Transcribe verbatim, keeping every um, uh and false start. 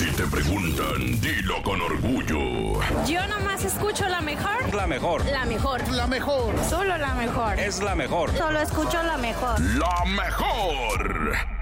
Si te preguntan, dilo con orgullo. Yo nomás escucho la mejor. La mejor. La mejor. La mejor. Solo la mejor. Es la mejor. Solo escucho la mejor. La mejor.